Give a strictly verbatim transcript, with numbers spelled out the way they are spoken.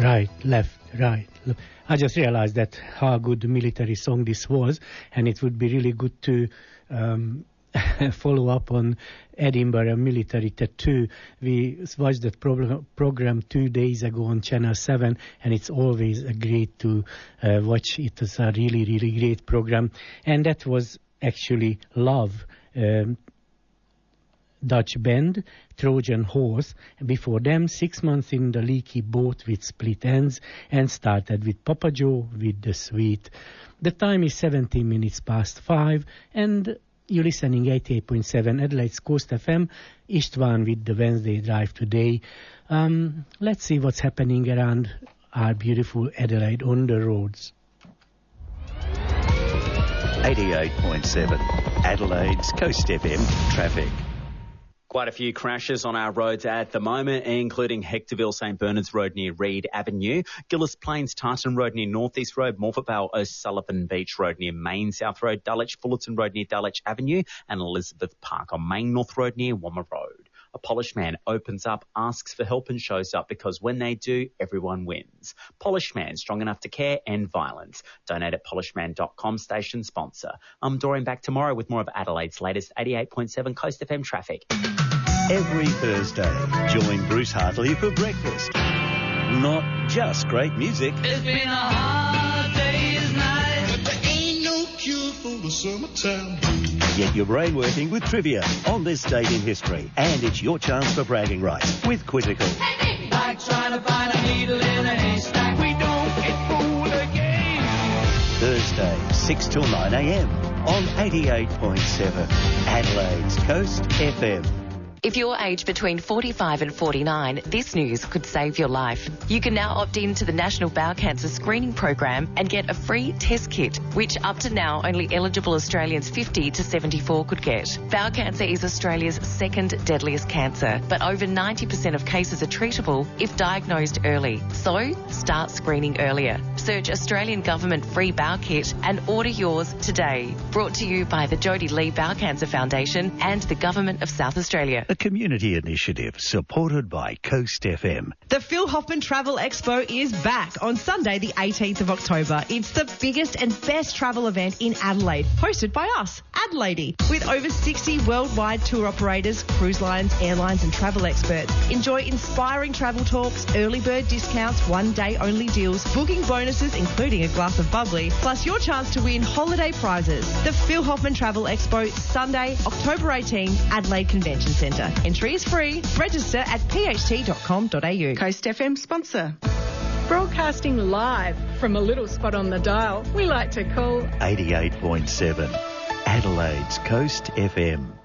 Right, left, right. I just realized that how good military song this was, and it would be really good to um, follow up on Edinburgh Military Tattoo. We watched that pro- program two days ago on Channel seven, and it's always a great to uh, watch. It was a really, really great program, and that was actually Love. Um, Dutch band, Trojan Horse. Before them, Six Months in the Leaky Boat with Split Ends, and started with Papa Joe with The Sweet. The time is seventeen minutes past five, and you're listening eighty-eight point seven Adelaide's Coast F M, István with the Wednesday Drive today. Um, let's see what's happening around our beautiful Adelaide on the roads. eighty-eight point seven Adelaide's Coast F M traffic. Quite a few crashes on our roads at the moment, including Hectorville St Bernard's Road near Reed Avenue, Gillis Plains Tartan Road near North East Road, Morphett Vale O'Sullivan Beach Road near Main South Road, Dulwich Fullerton Road near Dulwich Avenue, and Elizabeth Park on Main North Road near Wammer Road. A Polish Man opens up, asks for help and shows up, because when they do, everyone wins. Polish Man, strong enough to care, end violence. Donate at polish man dot com, station sponsor. I'm Doreen, back tomorrow with more of Adelaide's latest eighty-eight point seven Coast F M traffic. Every Thursday, join Bruce Hartley for breakfast. Not just great music. It's been a hard day's night, but there ain't no cure for the summertime. Get your brain working with trivia on this date in history. And it's your chance for bragging rights with Quizzical. Hey, like trying to find a needle in a haystack. We don't get fooled again. Thursday, six till nine a.m. on eighty-eight point seven Adelaide's Coast F M. If you're aged between forty-five and forty-nine, this news could save your life. You can now opt in to the National Bowel Cancer Screening Program and get a free test kit, which up to now only eligible Australians fifty to seventy-four could get. Bowel cancer is Australia's second deadliest cancer, but over ninety percent of cases are treatable if diagnosed early. So, start screening earlier. Search Australian Government Free Bowel Kit and order yours today. Brought to you by the Jodie Lee Bowel Cancer Foundation and the Government of South Australia. A community initiative supported by Coast F M. The Phil Hoffman Travel Expo is back on Sunday the eighteenth of October. It's the biggest and best travel event in Adelaide, hosted by us, Adelaide, with over sixty worldwide tour operators, cruise lines, airlines and travel experts. Enjoy inspiring travel talks, early bird discounts, one day only deals, booking bonuses including a glass of bubbly, plus your chance to win holiday prizes. The Phil Hoffman Travel Expo, Sunday, October eighteenth, Adelaide Convention Centre. Entry is free. Register at p h t dot com dot a u. Coast F M sponsor. Broadcasting live from a little spot on the dial we like to call eighty-eight point seven Adelaide's Coast F M.